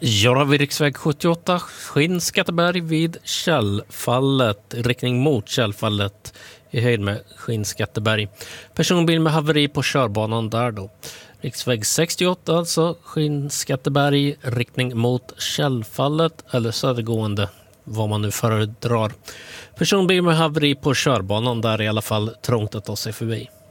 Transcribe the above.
Ja, då har vi riksväg 78, Skinnskatteberg vid Källfallet, riktning mot Källfallet i höjd med Skinnskatteberg. Personbil med haveri på körbanan där då. Riksväg 68, alltså Skinnskatteberg, riktning mot Källfallet eller södergående, vad man nu föredrar. Personbil med haveri på körbanan där i alla fall trångt att ta sig förbi.